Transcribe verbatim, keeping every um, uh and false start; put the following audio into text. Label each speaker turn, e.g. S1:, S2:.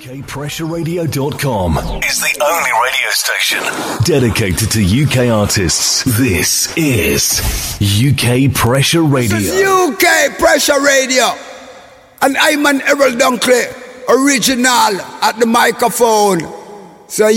S1: K Pressure Radio dot com is the only radio station dedicated to U K artists. This is U K Pressure Radio.
S2: This is U K Pressure Radio. And I'm an Errol Dunkley, original at the microphone. So